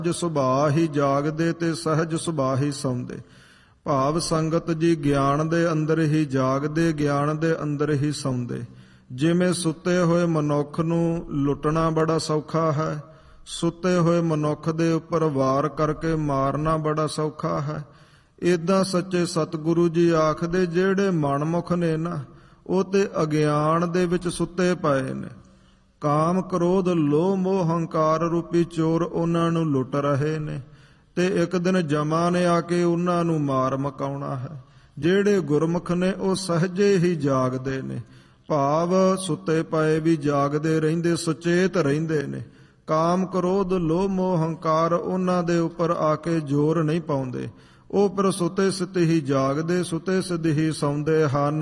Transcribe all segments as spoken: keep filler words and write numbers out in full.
ਸਹਿਜ ਸੁਭਾਅ ਹੀ ਜਾਗਦੇ ਤੇ ਸਹਿਜ ਸੁਭਾਅ ਹੀ ਸੌਂਦੇ। ਭਾਵ ਸੰਗਤ ਜੀ ਗਿਆਨ ਦੇ ਅੰਦਰ ਹੀ ਜਾਗਦੇ, ਗਿਆਨ ਦੇ ਅੰਦਰ ਹੀ ਸੌਂਦੇ। ਜਿਵੇਂ ਸੁੱਤੇ ਹੋਏ ਮਨੁੱਖ ਨੂੰ ਲੁੱਟਣਾ ਬੜਾ ਸੌਖਾ ਹੈ, ਸੁੱਤੇ ਹੋਏ ਮਨੁੱਖ ਦੇ ਉੱਪਰ ਵਾਰ ਕਰਕੇ ਮਾਰਨਾ ਬੜਾ ਸੌਖਾ ਹੈ, ਏਦਾਂ ਸੱਚੇ ਸਤਿਗੁਰੂ ਜੀ ਆਖਦੇ ਜਿਹੜੇ ਮਨਮੁਖ ਨੇ ਨਾ, ਉਹ ਤੇ ਅਗਿਆਨ ਦੇ ਵਿੱਚ ਸੁੱਤੇ ਪਏ ਨੇ। ਕਾਮ ਕ੍ਰੋਧ ਲੋਭ ਮੋਹ ਹੰਕਾਰ ਰੂਪੀ ਚੋਰ ਉਹਨਾਂ ਨੂੰ ਲੁੱਟ ਰਹੇ ਨੇ, ਤੇ ਇੱਕ ਦਿਨ ਜਮਾ ਨੇ ਆ ਕੇ ਉਹਨਾਂ ਨੂੰ ਮਾਰ ਮਕਾਉਣਾ ਹੈ। ਜਿਹੜੇ ਗੁਰਮੁਖ ਨੇ ਉਹ ਸਹਜੇ ਹੀ ਜਾਗਦੇ ਨੇ, ਭਾਵ ਸੁੱਤੇ ਪਏ ਵੀ ਜਾਗਦੇ ਰਹਿੰਦੇ, ਸੁਚੇਤ ਰਹਿੰਦੇ ਨੇ। ਕਾਮ ਕ੍ਰੋਧ ਲੋਭ ਮੋਹ ਹੰਕਾਰ ਉਹਨਾਂ ਦੇ ਉੱਪਰ ਆ ਕੇ ਜ਼ੋਰ ਨਹੀਂ ਪਾਉਂਦੇ, ਉਹ ਪਰ ਸੁਤੇ ਸਿੱਧ ਹੀ ਜਾਗਦੇ, ਸੁਤੇ ਸਿੱਧ ਹੀ ਸੌਂਦੇ ਹਨ।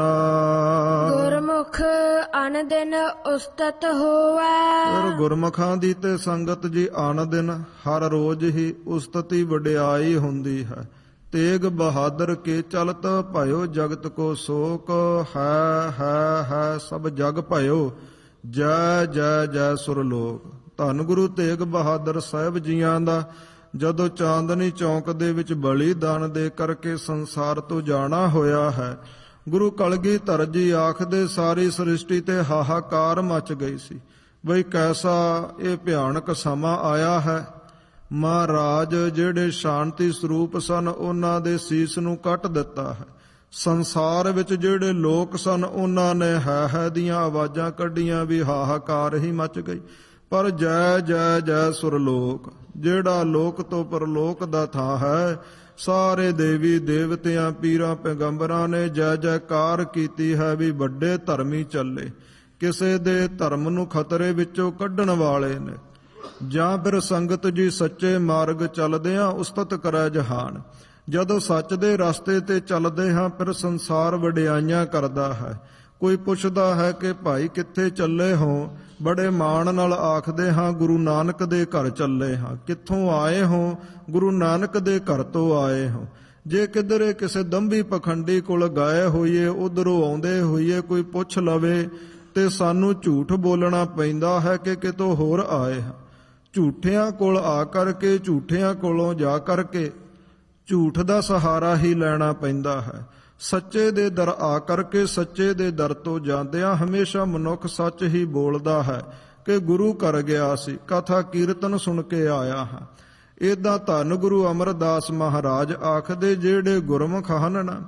ਗੁਰਮੁਖ ਅਨ ਦਿਨ ਉਸਤਤ ਹੋਵੈ। ਗੁਰਮੁਖਾਂ ਦੀ ਤੇ ਸੰਗਤ ਜੀ ਅਨ ਦਿਨ ਹਰ ਰੋਜ਼ ਹੀ ਉਸਤਤੀ ਵਡਿਆਈ ਹੁੰਦੀ ਹੈ। ਤੇਗ ਬਹਾਦਰ ਕੇ ਚਲਤ ਭਇਓ ਜਗਤ ਕੋ ਸੋਕ, ਹੈ ਹੈ ਹੈ ਸਭ ਜਗ ਭਇਓ ਜੈ ਜੈ ਜੈ ਸੁਰਲੋਕ। ਧੰਨ ਗੁਰੂ ਤੇਗ ਬਹਾਦਰ ਸਾਹਿਬ ਜੀਆਂ ਦਾ ਜਦੋਂ ਚਾਂਦਨੀ ਚੌਂਕ ਦੇ ਵਿੱਚ ਬਲੀਦਾਨ ਦੇ ਕਰਕੇ ਸੰਸਾਰ ਤੋਂ ਜਾਣਾ ਹੋਇਆ ਹੈ, ਗੁਰੂ ਕਲਗੀਧਰ ਜੀ ਆਖਦੇ ਸਾਰੀ ਸ੍ਰਿਸ਼ਟੀ ਤੇ ਹਾਹਾਕਾਰ ਮਚ ਗਈ ਸੀ, ਬਈ ਕੈਸਾ ਇਹ ਭਿਆਨਕ ਸਮਾਂ ਆਇਆ ਹੈ। ਮਹਾਰਾਜ ਜਿਹੜੇ ਸ਼ਾਂਤੀ ਸਰੂਪ ਸਨ ਉਹਨਾਂ ਦੇ ਸੀਸ ਨੂੰ ਕੱਟ ਦਿੱਤਾ ਹੈ। ਸੰਸਾਰ ਵਿੱਚ ਜਿਹੜੇ ਲੋਕ ਸਨ ਉਹਨਾਂ ਨੇ ਹੈ ਹੈ ਦੀਆਂ ਆਵਾਜ਼ਾਂ ਕੱਢੀਆਂ, ਵੀ ਹਾਹਾਕਾਰ ਹੀ ਮਚ ਗਈ। ਪਰ ਜੈ ਜੈ ਜੈ ਸੁਰਲੋਕ, ਜਿਹੜਾ ਲੋਕ ਤੋਂ ਪਰਲੋਕ ਦਾ ਥਾਂ ਹੈ, ਸਾਰੇ ਦੇਵੀ ਦੇਵਤਿਆਂ ਪੀਰਾਂ ਪੈਗੰਬਰਾਂ ਨੇ ਜੈ ਜੈਕਾਰ ਕੀਤੀ ਹੈ, ਵੀ ਵੱਡੇ ਧਰਮੀ ਚੱਲੇ, ਕਿਸੇ ਦੇ ਧਰਮ ਨੂੰ ਖਤਰੇ ਵਿੱਚੋਂ ਕੱਢਣ ਵਾਲੇ ਨੇ। ਜਾਂ ਫਿਰ ਸੰਗਤ ਜੀ ਸੱਚੇ ਮਾਰਗ ਚੱਲਦਿਆਂ ਉਸਤਤ ਕਰੈ ਜਹਾਨ। ਜਦੋਂ ਸੱਚ ਦੇ ਰਸਤੇ ਤੇ ਚੱਲਦੇ ਹਾਂ ਫਿਰ ਸੰਸਾਰ ਵਡਿਆਈਆਂ ਕਰਦਾ ਹੈ। ਕੋਈ ਪੁੱਛਦਾ ਹੈ ਕਿ ਭਾਈ ਕਿੱਥੇ ਚੱਲੇ ਹੋ, ਬੜੇ ਮਾਣ ਨਾਲ ਆਖਦੇ ਹਾਂ ਗੁਰੂ ਨਾਨਕ ਦੇ ਘਰ ਚੱਲੇ ਹਾਂ। ਕਿੱਥੋਂ ਆਏ ਹੋ? ਗੁਰੂ ਨਾਨਕ ਦੇ ਘਰ ਤੋਂ ਆਏ ਹੋ। ਜੇ ਕਿਧਰੇ ਕਿਸੇ ਦੰਭੀ ਪਖੰਡੀ ਕੋਲ ਗਏ ਹੋਈਏ, ਉਧਰੋਂ ਆਉਂਦੇ ਹੋਈਏ ਕੋਈ ਪੁੱਛ ਲਵੇ ਤੇ ਸਾਨੂੰ ਝੂਠ ਬੋਲਣਾ ਪੈਂਦਾ ਹੈ ਕਿ ਕਿਤੋਂ ਹੋਰ ਆਏ ਹਾਂ। ਝੂਠਿਆਂ ਕੋਲ ਆ ਕਰਕੇ, ਝੂਠਿਆਂ ਕੋਲੋਂ ਜਾ ਕਰਕੇ ਝੂਠ ਦਾ ਸਹਾਰਾ ਹੀ ਲੈਣਾ ਪੈਂਦਾ ਹੈ। ਸੱਚੇ ਦੇ ਦਰ ਆ ਕਰਕੇ, ਸੱਚੇ ਦੇ ਦਰ ਤੋਂ ਜਾਂਦਿਆਂ ਹਮੇਸ਼ਾ ਮਨੁੱਖ ਸੱਚ ਹੀ ਬੋਲਦਾ ਹੈ ਕਿ ਗੁਰੂ ਘਰ ਗਿਆ ਸੀ, ਕਥਾ ਕੀਰਤਨ ਸੁਣ ਕੇ ਆਇਆ ਹਾਂ। ਏਦਾਂ ਧੰਨ ਗੁਰੂ ਅਮਰਦਾਸ ਮਹਾਰਾਜ ਆਖਦੇ ਜਿਹੜੇ ਗੁਰਮੁਖ ਹਨ ਨਾ,